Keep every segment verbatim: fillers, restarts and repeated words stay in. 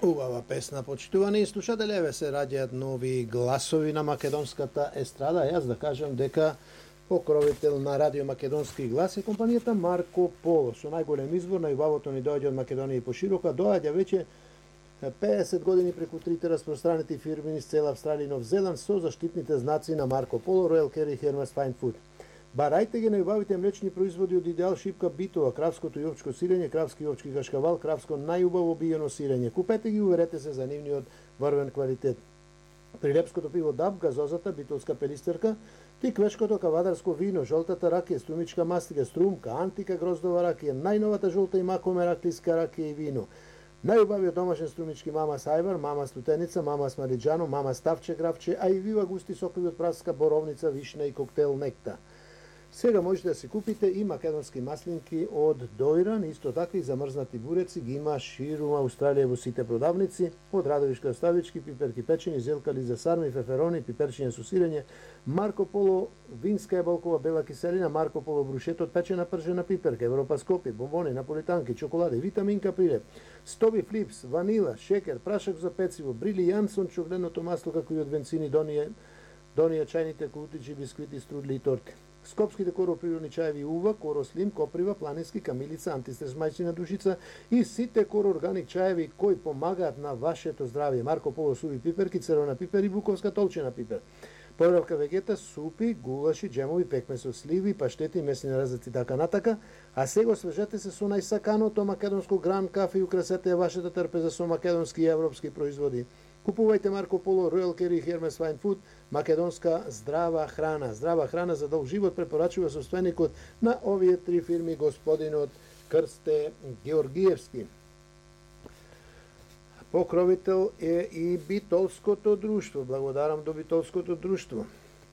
Убава песна, почитувани слушатели, еве се раѓаат нови гласови на македонската естрада. Јас да кажам дека покровител на Радио Македонски глас е компанијата Марко Поло. Со најголем избор, најубавото ни доаѓа од Македонија и поширока, доаѓа веќе педесет години преку трите распространети фирми низ цела Австралија и Нов Зеланд со заштитните знаци на Марко Поло, Royal Carry, Hermes Fine Food. Барајте ги најубавите млечни производи од Идеал Шипка Битова, кравското и овчко сирење, кравски и овчки кашкавал, кравско најубаво биено сирење. Купете ги, уверете се за нивниот врвен квалитет. Прилепското пиво Даб, газозата, битолска пелистерка, тиквешкото кавадарско вино, жолтата ракија, струмичка мастика, струмка, антика гроздова ракија, најновата жолта и макоме раклиска ракија и вино. Најубавиот домашен струмички мама Сайбар, мама Стутеница, мама Смариджано, мама Ставче Гравче, а и вива густи сокови од праска, боровница, вишна и коктел Некта. Сега можете да си купите и македонски маслинки од Дојран, исто така и замрзнати буреци ги има ширум Австралија во сите продавници, од радовишки оставички, пиперки печени, зелкали за сарми, феферони, пиперчиња со сирење, Марко Поло винска ебалкова бела киселина, Марко Поло брушето од печена пржена пиперка, европаскопи, бомбони, наполитанки, чоколади, витаминка прилеп, стоби флипс, ванила, шекер, прашак за пecivo, брили Јансон, човленото масло како и од венцини донија, донија чајните кутичи, бисквити, струдли и торти. Скопските коропирани чаеви Ува, Коро Слим, Коприва, Планински, Камилица, Антистрес мајчина душица и сите Коро органик чаеви кои помагаат на вашето здравје. Марко Поло суви пиперки, црвена пипер и буковска толчена пипер. Подравка вегета, супи, гулаши, джемови, пекме со сливи, паштети, месни разреци така натака. А сега освежете се со најсаканото македонско гран кафе и украсете ја вашата трпеза со македонски и европски производи. Купувајте Марко Поло, Royal Carry, Hermes Fine Food, македонска здрава храна. Здрава храна за долг живот препорачува собственикот на овие три фирми, господинот Крсте Георгиевски. Покровител е и Битолското друштво. Благодарам до Битолското друштво.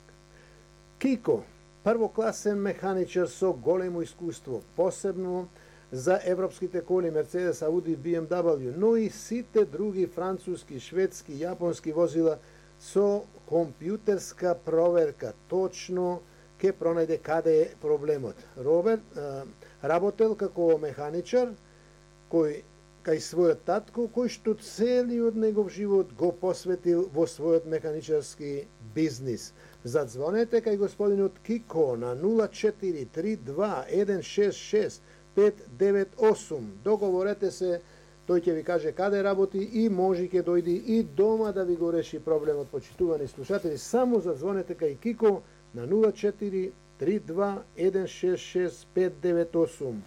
Кико, првокласен механичар со големо искуство, посебно за европските коли Мерцедес, Ауди, би ем дабл ю, но и сите други француски, шведски, јапонски возила со компјутерска проверка. Точно ќе пронајде каде е проблемот. Роберт а, работел како механичар кој кај својот татко, кој што целиот негов живот го посветил во својот механичарски бизнис. Задзвонете кај господинот Кико на нула четири три два еден шест шест пет девет осум. Договорете се, тој ќе ви каже каде работи и може ќе дојди и дома да ви го реши проблемот. Почитувани слушатели, само задзвонете кај Кико на нула четири три два еден шест шест пет девет осум.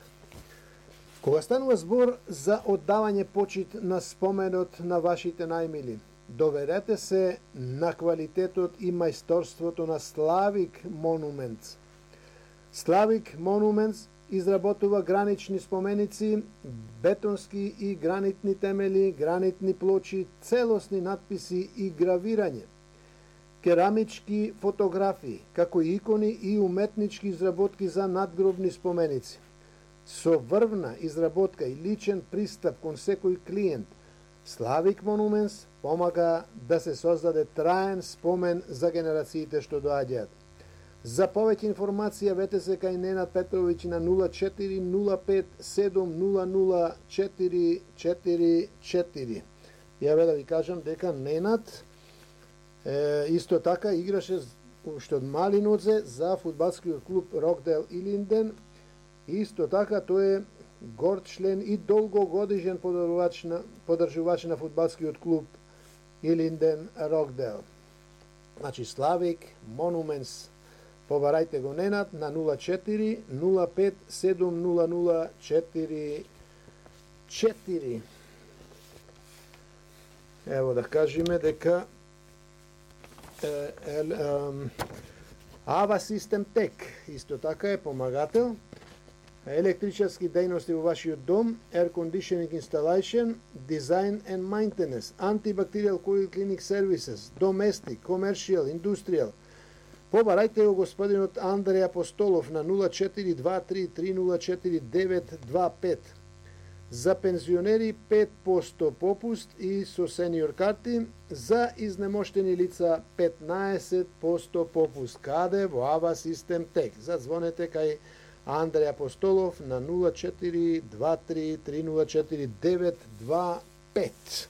Кога станува збор за оддавање почит на споменот на вашите најмили, доверете се на квалитетот и мајсторството на Славик Монументс. Славик Монументс изработува гранични споменици, бетонски и гранитни темели, гранитни плочи, целосни надписи и гравирање, керамички фотографии, како и икони и уметнички изработки за надгробни споменици. Со врвна изработка и личен пристап кон секој клиент, Славик Монументс помага да се создаде траен спомен за генерациите што доаѓаат. За повеќе информација вете се кај Ненад Петровиќ на нула четири нула пет седум нула нула четири четири четири. Ја ве да ви кажам дека Ненад е, исто така играше уште од мали нозе за фудбалскиот клуб Рокдел Илинден. Исто така тој е горд член и долгогодишен подржувач на, подржувач на фудбалскиот клуб Илинден Рокдел. Значи Славик Монументс. Побарајте го Ненад на нула четири нула пет седум нула нула четири четири. Ево да кажеме дека е, е, е, Ава Систем Тек исто така е помагател. Електричарски дејности во вашиот дом, Air Conditioning Installation, Design and Maintenance, Antibacterial Coil Clinic Services, Domestic, Commercial, Industrial. Побарајте го господинот Андреј Апостолов на нула четири два три три нула четири девет два пет. За пензионери пет проценти попуст и со сениор карти, за изнемоштени лица петнаесет проценти попуст. Каде? Во Ава Систем Тек. Задзвонете кај Андреј Апостолов на нула четири два три три нула четири девет два пет.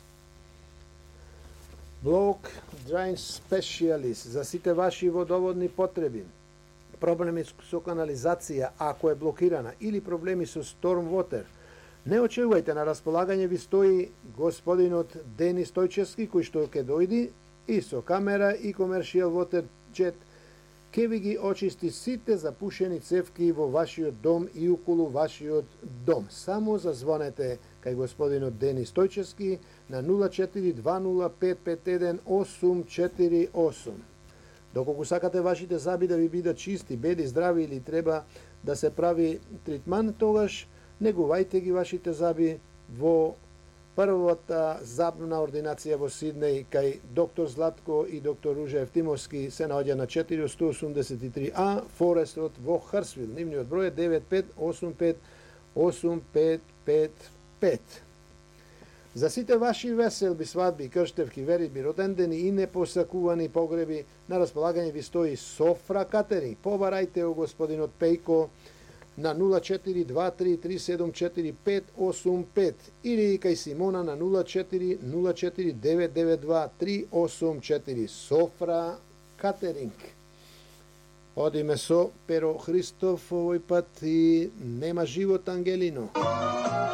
Block Drain Specialist за сите ваши водоводни потреби. Проблеми со канализација ако е блокирана или проблеми со storm water. Не очекувајте, на располагање ви стои господинот Дени Стојчевски, кој што ќе дојди и со камера и commercial water jet ќе ви ги очисти сите запушени цевки во вашиот дом и околу вашиот дом. Само зазвонете кај господинот Дени Стојчевски на нула четири два нула пет пет еден осум четири осум. Доколку сакате вашите зъби да ви бидат чисти, бели, здрави или треба да се прави тритман, тогаш негувајте ги вашите зъби во првата забна ординација во Сиднеј кај доктор Златко и доктор Ружа Евтимовски се наоѓа на четиристотини осумдесет и три А Форест Род во Харсвил. Нивниот број е девет пет осум пет осум пет пет пет. За сите ваши веселби, свадби, крштевки, веридби, родендени и непосакувани погреби, на располагање ви стои Софра Катеринг. Побарајте о господинот Пејко на нула четири два три три седум четири пет осум пет или кај Симона на нула четири нула четири девет девет два три осум четири. Софра Катеринг. Одиме со Перо Христов овој пат и Нема живот Ангелино.